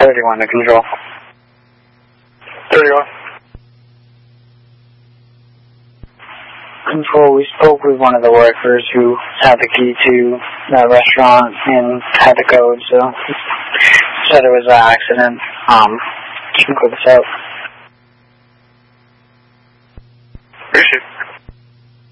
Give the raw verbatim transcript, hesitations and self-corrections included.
thirty-one to control. thirty-one. Control, we spoke with one of the workers who had the key to that restaurant and had the code, so said it was an accident. Um, you can call this out.